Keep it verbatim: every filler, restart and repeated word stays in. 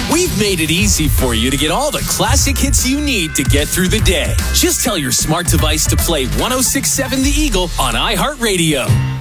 We've made it easy for you to get all the classic hits you need to get through the day. Just tell your smart device to play one oh six point seven The Eagle on iHeartRadio.